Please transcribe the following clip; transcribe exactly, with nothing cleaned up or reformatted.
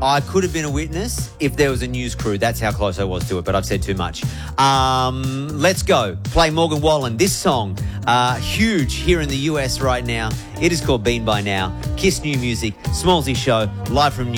I could have been a witness if there was a news crew. That's how close I was to it, but I've said too much. Um, let's go. Play Morgan Wallen. This song, uh, huge here in the U S right now. It is called Been By Now. Kiss New Music, Smallsy Show, live from New